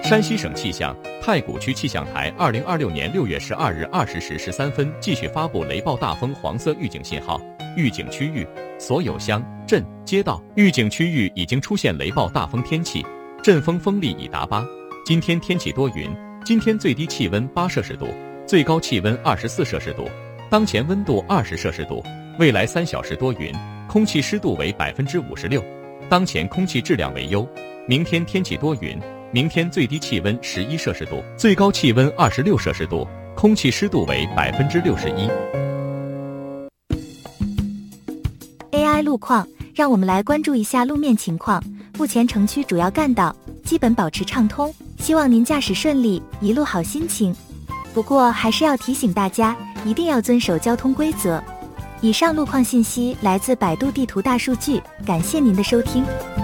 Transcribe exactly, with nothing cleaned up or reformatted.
山西省气象太谷区气象台二零二六年六月十二日二十时十三分继续发布雷暴大风黄色预警信号，预警区域所有乡镇街道预警区域已经出现雷暴大风天气，阵风风力已达八。今天天气多云，今天最低气温八摄氏度，最高气温二十四摄氏度，当前温度二十摄氏度，未来三小时多云，空气湿度为百分之五十六，当前空气质量为优。明天天气多云，明天最低气温十一摄氏度，最高气温二十六摄氏度，空气湿度为百分之六十一。 A I 路况，让我们来关注一下路面情况。目前城区主要干道基本保持畅通，希望您驾驶顺利，一路好心情。不过还是要提醒大家，一定要遵守交通规则。以上路况信息来自百度地图大数据，感谢您的收听。